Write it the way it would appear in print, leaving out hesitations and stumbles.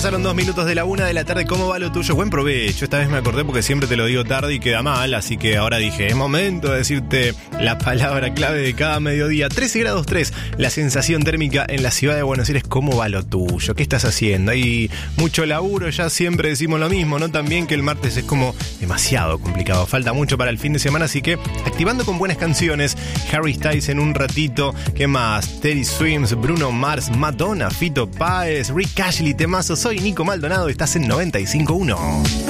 Pasaron 2 minutos de la 1 de la tarde. ¿Cómo va lo tuyo? Buen provecho. Esta vez me acordé porque siempre te lo digo tarde y queda mal. Así que ahora dije, es momento de decirte la palabra clave de cada mediodía. 13 grados 3, la sensación térmica en la ciudad de Buenos Aires. ¿Cómo va lo tuyo? ¿Qué estás haciendo? Hay mucho laburo, ya siempre decimos lo mismo, ¿no? También que el martes es como demasiado complicado. Falta mucho para el fin de semana, así que activando con buenas canciones. Harry Styles en un ratito. ¿Qué más? Teddy Swims, Bruno Mars, Madonna, Fito Páez, Rick Ashley, temazo. Soy Nico Maldonado, estás en 95.1.